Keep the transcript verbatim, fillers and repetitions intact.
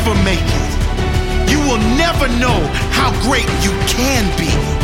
never make it. You will never know how great you can be.